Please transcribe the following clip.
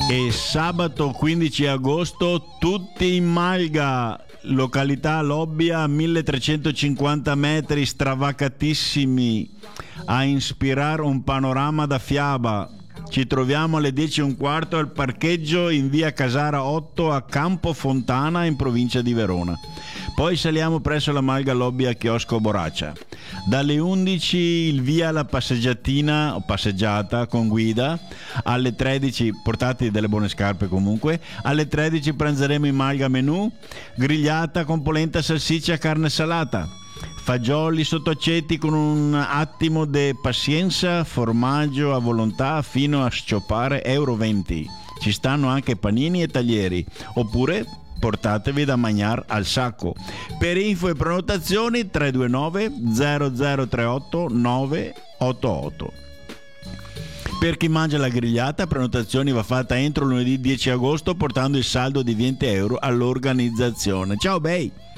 E sabato 15 agosto tutti in Malga, località Lobbia, 1350 metri, stravacatissimi, a ispirare un panorama da fiaba. Ci troviamo alle 10:15 al parcheggio in via Casara 8 a Campo Fontana in provincia di Verona. Poi saliamo presso la Malga Lobby a Chiosco Boraccia. Dalle 11 il via alla passeggiatina o passeggiata con guida. Alle 13 portate delle buone scarpe comunque. Alle 13 pranzeremo in Malga menù, grigliata con polenta, salsiccia, carne salata, fagioli sott'acetti con un attimo di pazienza, formaggio a volontà fino a sciopare €20. Ci stanno anche panini e taglieri, oppure portatevi da mangiare al sacco. Per info e prenotazioni 329 0038 988. Per chi mangia la grigliata, prenotazioni va fatta entro lunedì 10 agosto portando il saldo di €20 all'organizzazione. Ciao bei!